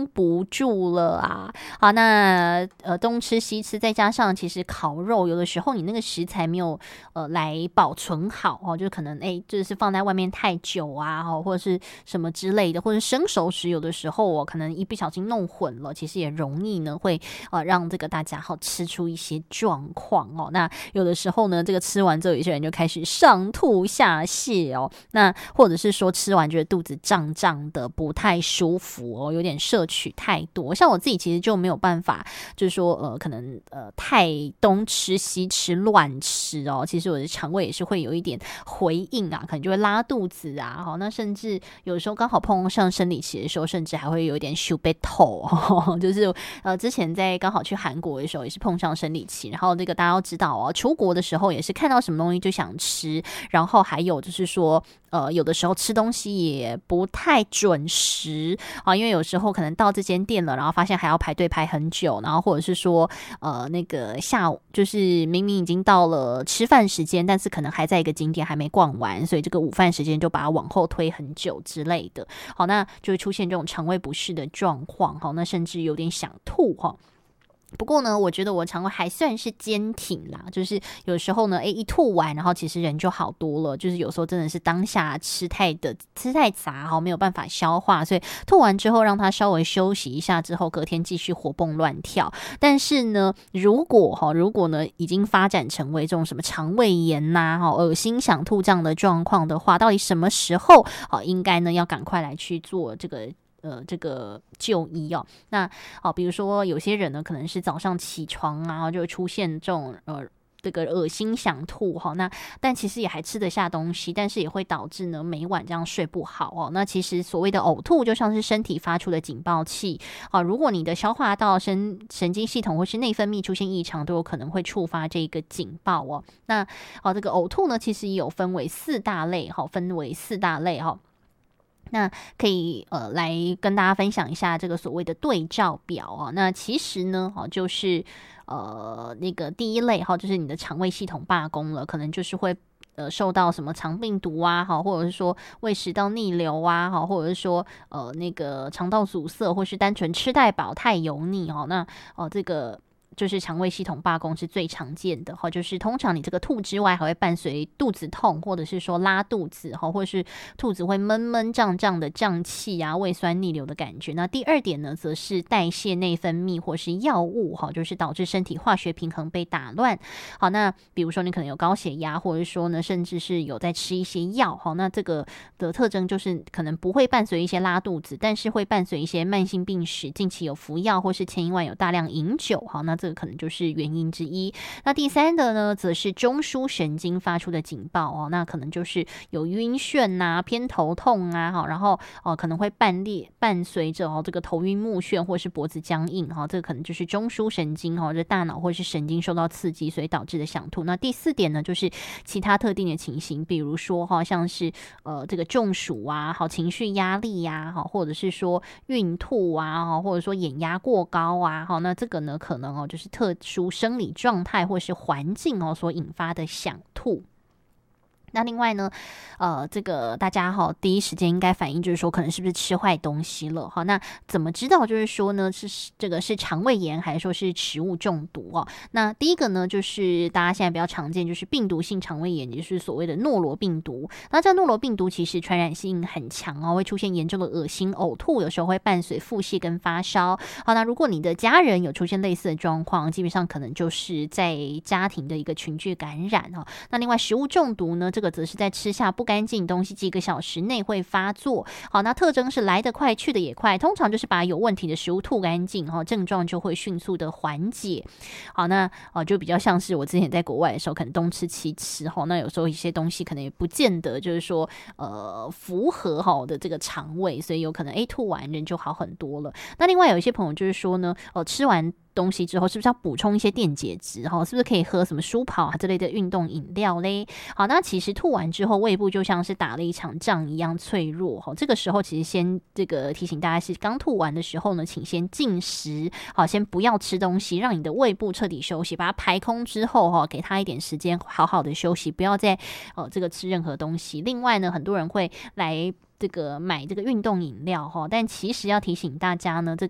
撑不住了啊。好，那东吃西吃，再加上其实烤肉有的时候你那个食材没有来保存好哦，就可能就是放在外面太久啊，或者是什么之类的，或者生熟食有的时候可能一不小心弄混了，其实也容易呢会让这个大家吃出一些状况哦。那有的时候呢，这个吃完之后，有些人就开始上吐下泻哦，那或者是说吃完觉得肚子胀胀的不太舒服哦，有点摄取太多。像我自己其实就没有办法，就是说可能太东吃西吃乱吃哦，其实我的肠胃也是会有一点回应啊，可能就会拉肚子啊，那甚至有时候刚好碰上生理期的时候，甚至还会有一点手被透哦，就是之前在刚好去韩国的时候也是碰上生理期，然后这个大家都知道哦，出国的时候也是看到什么东西就想吃，然后还有就是说有的时候吃东西也不太准时啊，因为有时候可能到这间店了，然后发现还要排队排很久，然后或者是说那个下午就是明明已经到了吃饭时间，但是可能还在一个景点还没逛完，所以这个午饭时间就把它往后推很久之类的。好，那就会出现这种肠胃不适的状况，好，那甚至有点想吐哈。不过呢，我觉得我肠胃还算是坚挺啦，就是有时候呢，一吐完，然后其实人就好多了。就是有时候真的是当下吃太杂没有办法消化，所以吐完之后让它稍微休息一下之后，隔天继续活蹦乱跳。但是呢，如果呢已经发展成为这种什么肠胃炎呐、恶心想吐这样的状况的话，到底什么时候应该呢要赶快来去做这个就医哦。那比如说有些人呢，可能是早上起床啊，就会出现这种这个恶心想吐那但其实也还吃得下东西，但是也会导致呢每晚这样睡不好哦。那其实所谓的呕吐就像是身体发出的警报器如果你的消化道、神经系统或是内分泌出现异常，都有可能会触发这个警报哦。那这个呕吐呢，其实也有分为四大类那可以来跟大家分享一下这个所谓的对照表那其实呢就是那个第一类就是你的肠胃系统罢工了，可能就是会受到什么肠病毒啊或者是说胃食道逆流啊或者是说那个肠道阻塞，或是单纯吃太饱太油腻那这个就是肠胃系统罢工是最常见的就是通常你这个吐之外还会伴随肚子痛，或者是说拉肚子或者是肚子会闷闷胀胀的胀气啊，胃酸逆流的感觉。那第二点呢，则是代谢内分泌或是药物就是导致身体化学平衡被打乱。好，那比如说你可能有高血压，或者说呢甚至是有在吃一些药那这个的特征就是可能不会伴随一些拉肚子，但是会伴随一些慢性病史，近期有服药或是前一晚有大量饮酒那这个可能就是原因之一。那第三的呢，则是中枢神经发出的警报那可能就是有晕眩啊、偏头痛啊然后可能会伴随着这个头晕目眩或是脖子僵硬这个可能就是中枢神经这大脑或是神经受到刺激，所以导致的想吐。那第四点呢，就是其他特定的情形，比如说像是这个中暑啊、情绪压力呀或者是说孕吐啊或者说眼压过高啊那这个呢可能就是特殊生理状态或是环境所引发的想吐。那另外呢，这个大家第一时间应该反应就是说，可能是不是吃坏东西了那怎么知道就是说呢，这个是肠胃炎还是说是食物中毒那第一个呢，就是大家现在比较常见，就是病毒性肠胃炎，也就是所谓的诺罗病毒。那这诺罗病毒其实传染性很强会出现严重的恶心、呕吐，有时候会伴随腹泻跟发烧。好，那如果你的家人有出现类似的状况，基本上可能就是在家庭的一个群聚感染那另外食物中毒呢，这个则是在吃下不干净东西几个小时内会发作。好，那特征是来得快去得也快，通常就是把有问题的食物吐干净症状就会迅速的缓解。好，那就比较像是我之前在国外的时候，可能东吃西吃那有时候一些东西可能也不见得就是说符合我的这个肠胃，所以有可能吐完人就好很多了。那另外有一些朋友就是说呢吃完东西之后是不是要补充一些电解质是不是可以喝什么舒跑之类的运动饮料嘞？好，那其实吐完之后胃部就像是打了一场仗一样脆弱这个时候其实先这个提醒大家是刚吐完的时候呢，请先进食先不要吃东西，让你的胃部彻底休息，把它排空之后给它一点时间好好的休息，不要再这个吃任何东西。另外呢，很多人会来这个买这个运动饮料但其实要提醒大家呢，这